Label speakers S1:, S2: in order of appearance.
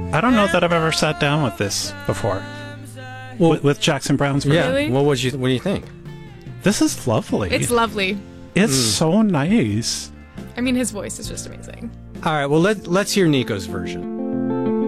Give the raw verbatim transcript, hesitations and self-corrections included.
S1: I don't know that I've ever sat down with this before. Well, with, with Jackson Browne's version.
S2: Yeah.
S3: Really?
S2: Well, what you what do you think?
S1: This is lovely.
S3: It's lovely.
S1: It's
S2: Mm.
S1: so nice.
S3: I mean, his voice is just amazing.
S2: All right. Well, let let's hear Nico's version.